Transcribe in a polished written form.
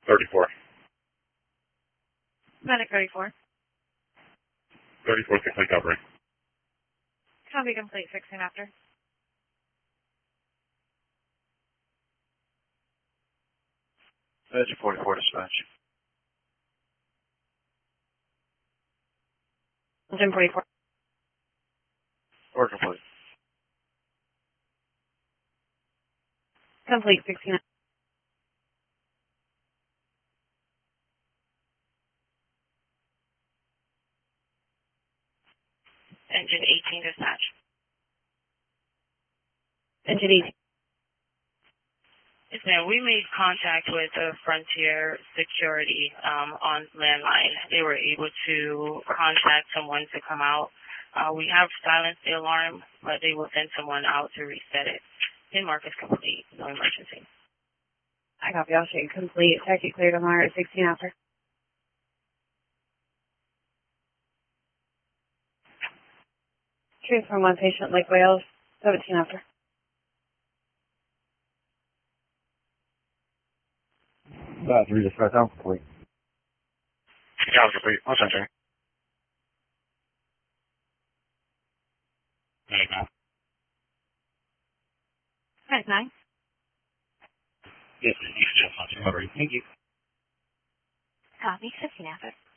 34. Medic 34. 34, 6 recovery. Copy complete, 16 after. Edge 44 dispatch. Engine 44. Order complete. Complete, 16 after. Engine 18 dispatch. Engine 18. Yes, ma'am. We made contact with Frontier Security on landline. They were able to contact someone to come out. We have silenced the alarm, but they will send someone out to reset it. Pin mark is complete. No emergency. I copy all shade complete. Circuit cleared on our 16 after. Transfer one patient, Lake Wales, 17 after. That 3 dispatch out complete. Job complete. I'll send you. Medic 9. Medic 9. Yes, you can just recovery. Thank you. Copy, 15 after.